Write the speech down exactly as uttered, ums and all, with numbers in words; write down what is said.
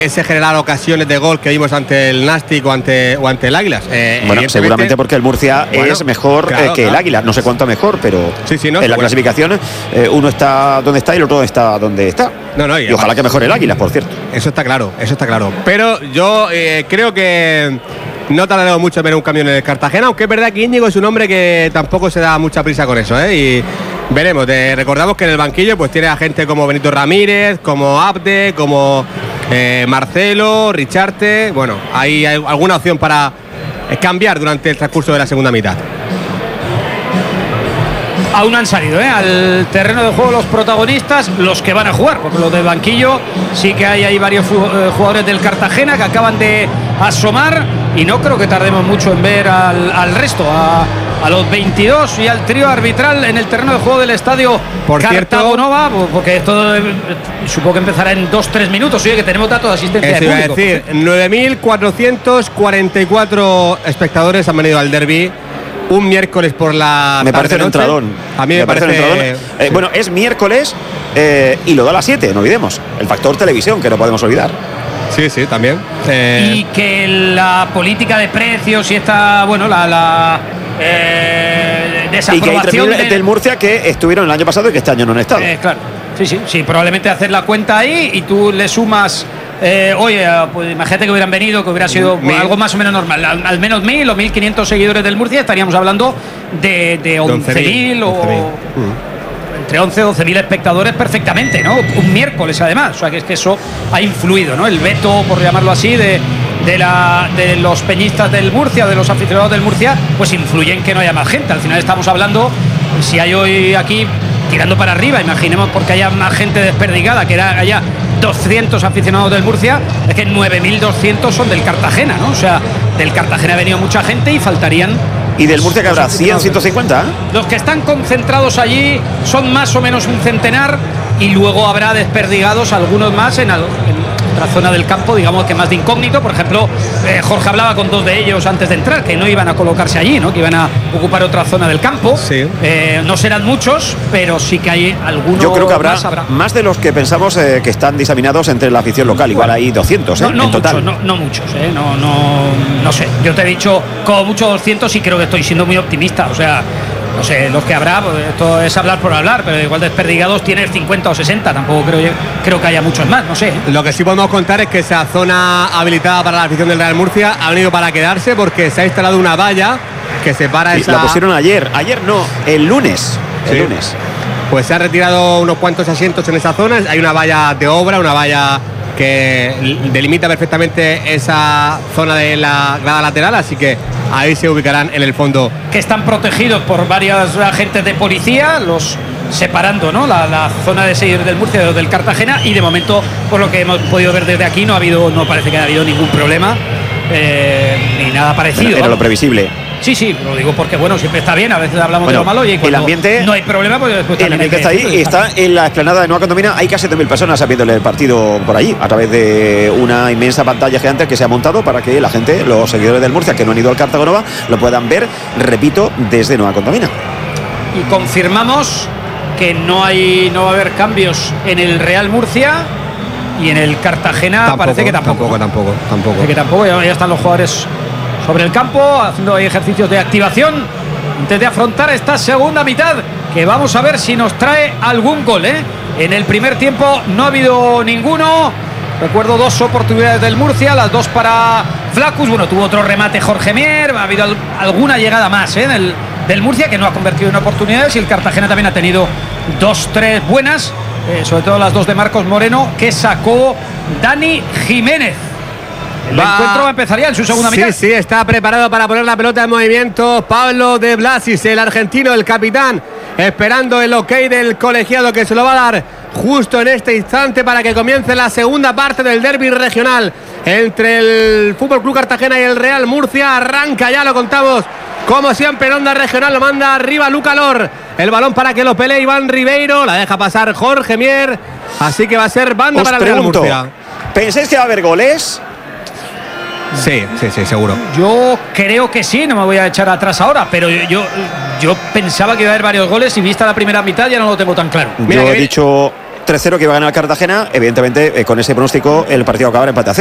ese generar ocasiones de gol que vimos ante el Nastic o ante, o ante el Águilas. Eh, bueno, seguramente porque el Murcia bueno, es mejor claro, eh, que claro. el Águila, no sé cuánto mejor, pero sí, sí, no, en la bueno. clasificación eh, uno está donde está y el otro está donde está. No, no, y, y ojalá que mejore el Águila, por cierto. Eso está claro, eso está claro. Pero yo eh, creo que no tardaremos mucho en ver un cambio en el Cartagena, aunque es verdad que Íñigo es un hombre que tampoco se da mucha prisa con eso, ¿eh? Y veremos. Te recordamos que en el banquillo pues tiene a gente como Benito Ramírez, como Abde, como eh, Marcelo, Richarte. Bueno, hay, hay alguna opción para cambiar durante el transcurso de la segunda mitad. Aún han salido ¿eh? al terreno de juego los protagonistas, los que van a jugar, porque los del banquillo sí que hay, hay varios jugadores del Cartagena que acaban de asomar y no creo que tardemos mucho en ver al, al resto, a, a los veintidós y al trío arbitral en el terreno de juego del estadio Por Cartago Nova, porque esto eh, supongo que empezará en dos tres minutos. Oye, que tenemos datos de asistencia Eso de público. Iba a decir, nueve mil cuatrocientos cuarenta y cuatro espectadores han venido al derbi. Un miércoles por la Me parece un entradón. A mí me, me parece, parece un entradón. Eh, sí. Bueno, es miércoles eh, y lo da a las siete, no olvidemos. El factor televisión, que no podemos olvidar. Sí, sí, también. Eh... Y que la política de precios y esta, bueno, la, la eh, desaprobación y que hay del, del Murcia que estuvieron el año pasado y que este año no han estado. Eh, claro, sí, sí, sí, probablemente hacer la cuenta ahí y tú le sumas. Eh, oye, pues imagínate que hubieran venido, que hubiera sido pues, algo más o menos normal, al, al menos mil o mil quinientos seguidores del Murcia, estaríamos hablando de, de once mil o mm. entre once y doce mil espectadores perfectamente, ¿no? Un miércoles además, o sea que es que eso ha influido, ¿no? El veto, por llamarlo así, de, de, la, de los peñistas del Murcia, de los aficionados del Murcia, pues influye en que no haya más gente. Al final estamos hablando, si hay hoy aquí tirando para arriba, imaginemos porque haya más gente desperdigada, que era, haya doscientos aficionados del Murcia, es que nueve mil doscientos son del Cartagena, ¿no? O sea, del Cartagena ha venido mucha gente y faltarían. ¿Y del Murcia que habrá? ¿cien, ciento cincuenta? Los que están concentrados allí son más o menos un centenar y luego habrá desperdigados algunos más en, al, en otra zona del campo, digamos que más de incógnito. Por ejemplo, eh, Jorge hablaba con dos de ellos antes de entrar, que no iban a colocarse allí, ¿no? Que iban a ocupar otra zona del campo. Sí. Eh, no serán muchos, pero sí que hay algunos. Yo creo que habrá más, habrá. más de los que pensamos eh, que están diseminados entre la afición local. Igual bueno, hay doscientos, ¿eh? No, no en total. Muchos, no, no muchos, ¿eh? No, no, no sé. Yo te he dicho como mucho doscientos y creo que estoy siendo muy optimista. O sea, no sé, los que habrá, pues esto es hablar por hablar, pero igual desperdigados tiene cincuenta o sesenta, tampoco creo, creo que haya muchos más, no sé. Lo que sí podemos contar es que esa zona habilitada para la afición del Real Murcia ha venido para quedarse porque se ha instalado una valla que separa sí, esa... La pusieron ayer, ayer no, el lunes, el sí. lunes. Pues se han retirado unos cuantos asientos en esa zona, hay una valla de obra, una valla que delimita perfectamente esa zona de la grada lateral, así que ahí se ubicarán en el fondo. Que están protegidos por varios agentes de policía, los separando, ¿no? La, la zona de seguidores del Murcia de los del Cartagena, y de momento, por lo que hemos podido ver desde aquí, no ha habido, no parece que haya habido ningún problema eh, ni nada parecido. Era, era lo previsible. Sí, sí, lo digo porque bueno, siempre está bien, a veces hablamos bueno, de lo malo y cuando el ambiente, no hay problema, pues después el ambiente está ahí y está en la explanada de Nueva Condomina. Hay casi mil personas viéndole el partido por allí a través de una inmensa pantalla gigante que se ha montado para que la gente, los seguidores del Murcia que no han ido al Cartago Nova, lo puedan ver, repito, desde Nueva Condomina. Y confirmamos que no hay, no va a haber cambios en el Real Murcia y en el Cartagena. Tampoco, parece que tampoco. Tampoco, tampoco, tampoco. Parece que tampoco, ya, ya están los jugadores sobre el campo haciendo ejercicios de activación antes de afrontar esta segunda mitad, que vamos a ver si nos trae algún gol, ¿eh? En el primer tiempo no ha habido ninguno. Recuerdo dos oportunidades del Murcia, las dos para Flaccus. Bueno, tuvo otro remate Jorge Mier, ha habido alguna llegada más, ¿eh? del, del Murcia, que no ha convertido en oportunidades, y el Cartagena también ha tenido dos, tres buenas, eh, sobre todo las dos de Marcos Moreno, que sacó Dani Jiménez. El va, encuentro empezaría en su segunda sí, mitad. Sí, sí, está preparado para poner la pelota en movimiento Pablo de Blasis, el argentino, el capitán, esperando el ok del colegiado, que se lo va a dar justo en este instante para que comience la segunda parte del derbi regional entre el F C Cartagena y el Real Murcia. Arranca, ya lo contamos, como siempre en onda regional, lo manda arriba Luca Lor, el balón para que lo pelee Iván Ribeiro, la deja pasar Jorge Mier, así que va a ser banda Os para pregunto, el Real Murcia. ¿pensáis que va a haber goles? Sí, sí, sí, seguro. Yo creo que sí, no me voy a echar atrás ahora, pero yo, yo, yo pensaba que iba a haber varios goles y vista la primera mitad ya no lo tengo tan claro. Mira, yo he dicho tres cero que iba a ganar Cartagena. Evidentemente, eh, con ese pronóstico, el partido acaba en empate a cero.